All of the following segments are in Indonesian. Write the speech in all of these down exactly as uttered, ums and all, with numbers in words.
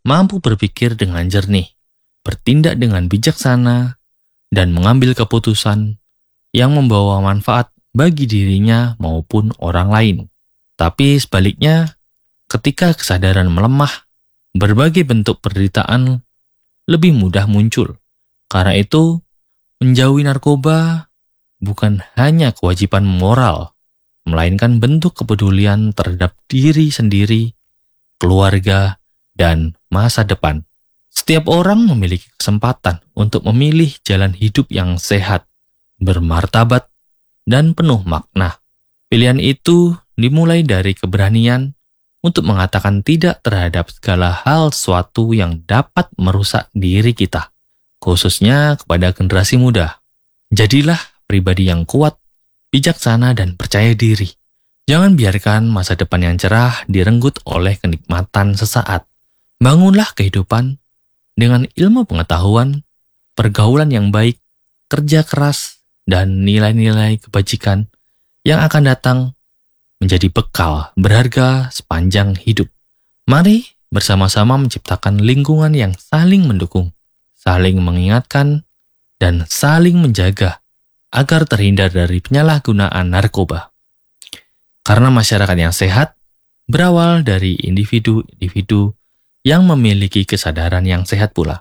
mampu berpikir dengan jernih, bertindak dengan bijaksana, dan mengambil keputusan yang membawa manfaat bagi dirinya maupun orang lain. Tapi sebaliknya, ketika kesadaran melemah, berbagai bentuk penderitaan lebih mudah muncul. Karena itu, menjauhi narkoba bukan hanya kewajiban moral, melainkan bentuk kepedulian terhadap diri sendiri, keluarga, dan masa depan. Setiap orang memiliki kesempatan untuk memilih jalan hidup yang sehat, bermartabat, dan penuh makna. Pilihan itu dimulai dari keberanian untuk mengatakan tidak terhadap segala hal sesuatu yang dapat merusak diri kita, khususnya kepada generasi muda. Jadilah pribadi yang kuat, bijaksana, dan percaya diri. Jangan biarkan masa depan yang cerah direnggut oleh kenikmatan sesaat. Bangunlah kehidupan dengan ilmu pengetahuan, pergaulan yang baik, kerja keras, dan nilai-nilai kebajikan yang akan datang menjadi bekal berharga sepanjang hidup. Mari bersama-sama menciptakan lingkungan yang saling mendukung, saling mengingatkan, dan saling menjaga agar terhindar dari penyalahgunaan narkoba. Karena masyarakat yang sehat berawal dari individu-individu yang memiliki kesadaran yang sehat pula.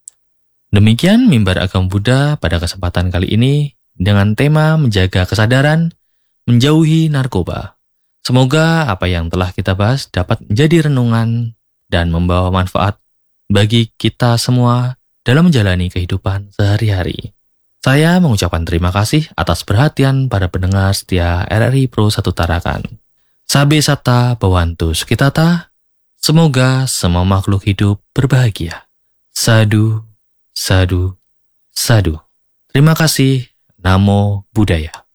Demikian Mimbar Agama Buddha pada kesempatan kali ini dengan tema menjaga kesadaran, menjauhi narkoba. Semoga apa yang telah kita bahas dapat menjadi renungan dan membawa manfaat bagi kita semua dalam menjalani kehidupan sehari-hari. Saya mengucapkan terima kasih atas perhatian para pendengar setia R R I Pro satu Tarakan. Sabe Sata Bawantu Sukitata, semoga semua makhluk hidup berbahagia. Sadu, sadu, sadu. Terima kasih. Namo Buddhaya.